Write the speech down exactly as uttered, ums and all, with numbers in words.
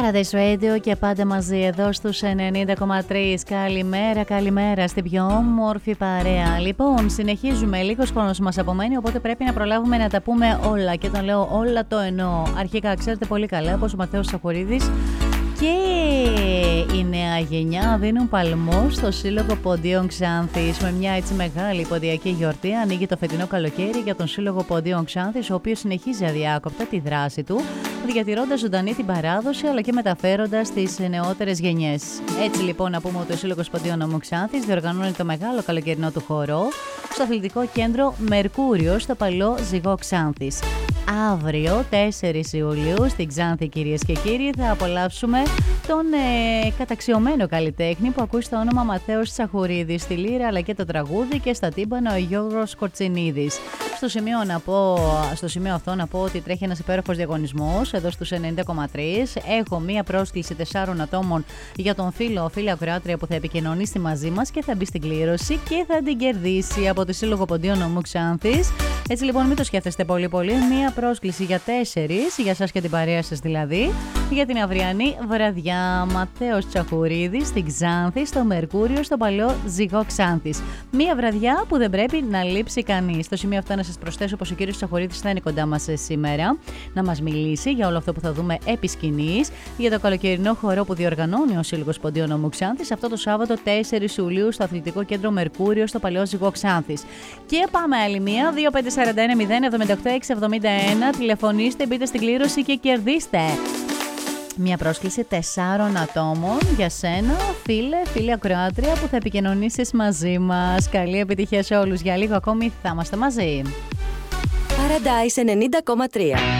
Paradise Radio και πάντα μαζί εδώ στους ενενήντα κόμμα τρία. Καλημέρα, καλημέρα στην πιο όμορφη παρέα. Λοιπόν, συνεχίζουμε. Λίγος χρόνος μας απομένει, οπότε πρέπει να προλάβουμε να τα πούμε όλα. Και όταν λέω όλα, το εννοώ. Αρχικά, ξέρετε πολύ καλά, όπως ο Μαθαίος Τσαχουρίδης και η νέα γενιά δίνουν παλμό στο Σύλλογο Ποντίων Ξάνθης. Με μια έτσι μεγάλη ποντιακή γιορτή ανοίγει το φετινό καλοκαίρι για τον Σύλλογο Ποντίων Ξάνθης, ο οποίος συνεχίζει αδιάκοπτα τη δράση του, διατηρώντας ζωντανή την παράδοση αλλά και μεταφέροντας τις νεότερες γενιές. Έτσι λοιπόν, να πούμε ότι ο Σύλλογος Ποντίων Νομού Ξάνθης διοργανώνει το μεγάλο καλοκαιρινό του χορό στο αθλητικό κέντρο Μερκούριο στο παλαιό Ζυγό Ξάνθης. Αύριο, τέσσερις Ιουλίου, στην Ξάνθη, κυρίες και κύριοι, θα απολαύσουμε τον ε, καταξιωμένο καλλιτέχνη που ακούει στο όνομα Μαθαίος Τσαχουρίδης, στη λύρα αλλά και το τραγούδι, και στα τύμπανα ο Γιώργος Κορτσινίδης. Στο σημείο, να πω, στο σημείο αυτό να πω ότι τρέχει ένας υπέροχος διαγωνισμός εδώ στους ενενήντα κόμμα τρία. Έχω μία πρόσκληση τεσσάρων ατόμων για τον φίλο φίλη ακροάτρια που θα επικοινωνήσει μαζί μας και θα μπει στην κλήρωση και θα την κερδίσει από το Σύλλογο Ποντίων Νομού Ξάνθης. Έτσι λοιπόν, μην το σκέφτεστε πολύ πολύ. Μία πρόσκληση για τέσσερις, για σας και την παρέα σας δηλαδή, για την αυριανή βραδιά. Μαθαίος Τσαχουρίδης στην Ξάνθη, στο Μερκούριο, στο παλαιό Ζυγό Ξάνθης. Μία βραδιά που δεν πρέπει να λείψει κανείς. Στο σημείο αυτό να σας προσθέσω πως ο κύριος Τσαχουρίδης θα είναι κοντά μας σήμερα να μας μιλήσει για όλο αυτό που θα δούμε επί σκηνής, για το καλοκαιρινό χορό που διοργανώνει ο Σύλλογος Ποντίων Νομού Ξάνθης αυτό το Σάββατο τέσσερις Ιουλίου στο αθλητικό κέντρο Μερκούριο, στο παλαιό Ζυγό Ξάνθης. Και πάμε άλλη μία, δύο πέντε τέσσερα ένα μηδέν εβδομήντα οκτώ έξι εβδομήντα ένα. Τηλεφωνήστε, μπείτε στην κλήρωση και κερδίστε μια πρόσκληση τεσσάρων ατόμων για σένα, φίλε, φίλη ακροάτρια, που θα επικοινωνήσεις μαζί μας. Καλή επιτυχία σε όλους. Για λίγο ακόμη θα είμαστε μαζί. Paradise ενενήντα κόμμα τρία.